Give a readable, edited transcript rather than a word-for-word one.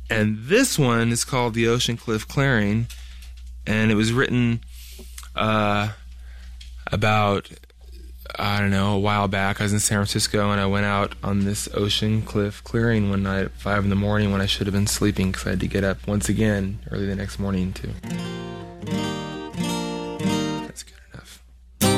And this one is called The Ocean Cliff Clearing, and it was written about, I don't know, a while back. I was in San Francisco, and I went out on this ocean cliff clearing one night at 5 in the morning when I should have been sleeping because I had to get up once again early the next morning to